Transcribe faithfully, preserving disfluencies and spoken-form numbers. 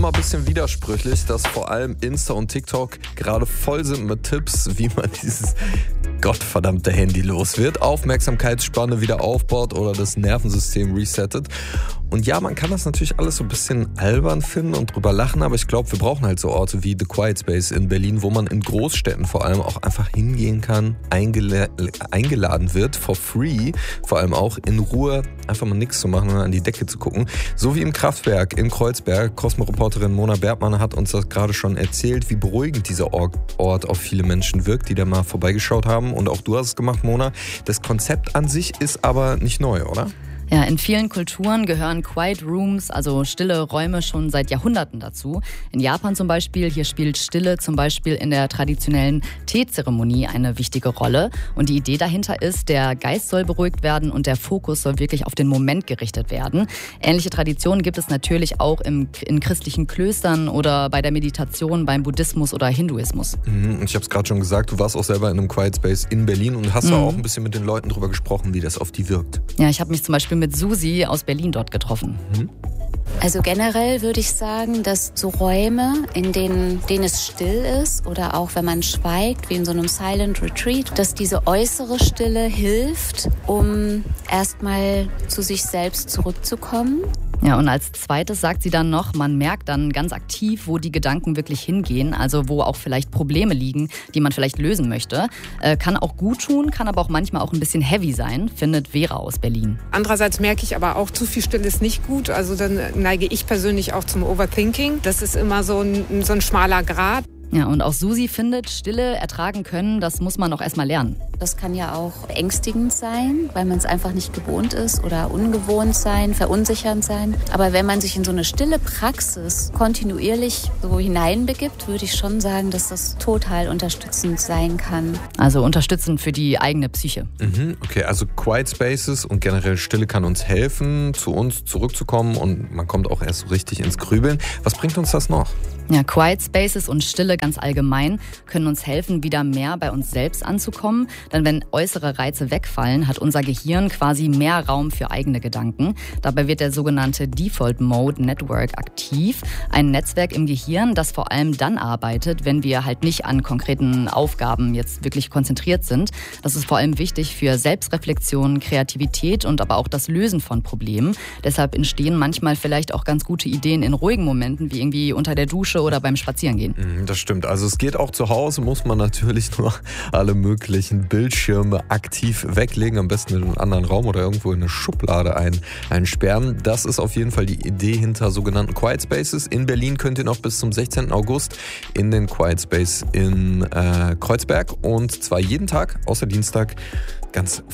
Mal ein bisschen widersprüchlich, dass vor allem Insta und TikTok gerade voll sind mit Tipps, wie man dieses gottverdammte Handy los wird, Aufmerksamkeitsspanne wieder aufbaut oder das Nervensystem resettet. Und ja, man kann das natürlich alles so ein bisschen albern finden und drüber lachen, aber ich glaube, wir brauchen halt so Orte wie The Quiet Space in Berlin, wo man in Großstädten vor allem auch einfach hingehen kann, eingela- eingeladen wird, for free, vor allem auch in Ruhe einfach mal nichts zu machen und an die Decke zu gucken. So wie im Kraftwerk in Kreuzberg. Cosmo-Reporterin Mona Bergmann hat uns das gerade schon erzählt, wie beruhigend dieser Ort auf viele Menschen wirkt, die da mal vorbeigeschaut haben. Und auch du hast es gemacht, Mona. Das Konzept an sich ist aber nicht neu, oder? Ja, in vielen Kulturen gehören Quiet Rooms, also stille Räume, schon seit Jahrhunderten dazu. In Japan zum Beispiel, hier spielt Stille zum Beispiel in der traditionellen Teezeremonie eine wichtige Rolle. Und die Idee dahinter ist, der Geist soll beruhigt werden und der Fokus soll wirklich auf den Moment gerichtet werden. Ähnliche Traditionen gibt es natürlich auch im, in christlichen Klöstern oder bei der Meditation, beim Buddhismus oder Hinduismus. Mhm, ich habe es gerade schon gesagt, du warst auch selber in einem Quiet Space in Berlin und hast mhm. auch ein bisschen mit den Leuten drüber gesprochen, wie das auf die wirkt. Ja, ich habe mich zum Beispiel mit Susi aus Berlin dort getroffen. Mhm. Also generell würde ich sagen, dass so Räume, in denen, denen es still ist oder auch wenn man schweigt, wie in so einem Silent Retreat, dass diese äußere Stille hilft, um erstmal zu sich selbst zurückzukommen. Ja, und als zweites sagt sie dann noch, man merkt dann ganz aktiv, wo die Gedanken wirklich hingehen, also wo auch vielleicht Probleme liegen, die man vielleicht lösen möchte. Äh, kann auch gut tun, kann aber auch manchmal auch ein bisschen heavy sein, findet Vera aus Berlin. Andererseits merke ich aber auch, zu viel Stille ist nicht gut. Also dann neige ich persönlich auch zum Overthinking. Das ist immer so ein, so ein schmaler Grat. Ja, und auch Susi findet, Stille ertragen können, das muss man auch erstmal lernen. Das kann ja auch ängstigend sein, weil man es einfach nicht gewohnt ist oder ungewohnt sein, verunsichernd sein. Aber wenn man sich in so eine stille Praxis kontinuierlich so hineinbegibt, würde ich schon sagen, dass das total unterstützend sein kann. Also unterstützend für die eigene Psyche. Mhm, okay, also Quiet Spaces und generell Stille kann uns helfen, zu uns zurückzukommen und man kommt auch erst so richtig ins Grübeln. Was bringt uns das noch? Ja, Quiet Spaces und Stille ganz allgemein können uns helfen, wieder mehr bei uns selbst anzukommen. Denn wenn äußere Reize wegfallen, hat unser Gehirn quasi mehr Raum für eigene Gedanken. Dabei wird der sogenannte Default Mode Network aktiv. Ein Netzwerk im Gehirn, das vor allem dann arbeitet, wenn wir halt nicht an konkreten Aufgaben jetzt wirklich konzentriert sind. Das ist vor allem wichtig für Selbstreflexion, Kreativität und aber auch das Lösen von Problemen. Deshalb entstehen manchmal vielleicht auch ganz gute Ideen in ruhigen Momenten, wie irgendwie unter der Dusche oder beim Spazierengehen. Das stimmt. Also es geht auch zu Hause, muss man natürlich nur alle möglichen Bildschirme aktiv weglegen, am besten in einen anderen Raum oder irgendwo in eine Schublade ein, einsperren. Das ist auf jeden Fall die Idee hinter sogenannten Quiet Spaces. In Berlin könnt ihr noch bis zum sechzehnten August in den Quiet Space in äh, Kreuzberg und zwar jeden Tag, außer Dienstag, ganz